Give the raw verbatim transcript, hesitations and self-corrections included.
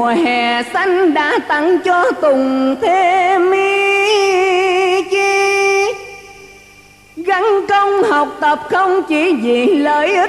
mùa hè xanh đã tặng cho Tùng thêm ý chí, gắn công học tập không chỉ vì lợi ích